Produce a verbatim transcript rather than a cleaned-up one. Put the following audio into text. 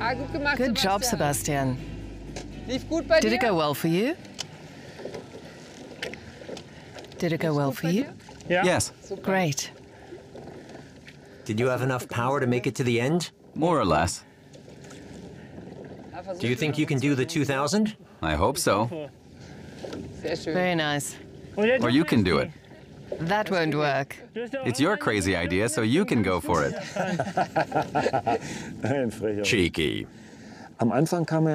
Good job, Sebastian. Lief gut bei Did dir? it go well for you? Did it go well for you? Yes, Great. Did you have enough power to make it to the end? more or less. Do you think you can do the two thousand? I hope so. Sehr schön. Very nice. Or you can do it. That won't work. It's your crazy idea, so you can go for it. Ein frecher. Cheeky. Am Anfang kam er